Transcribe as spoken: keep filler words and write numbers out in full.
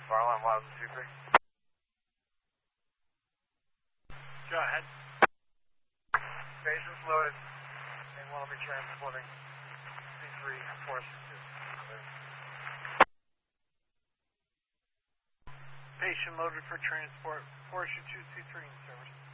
Farland one two three. Go ahead. Patients loaded and will be transporting C three four six two. Patient loaded for transport, Porsche two C three in service.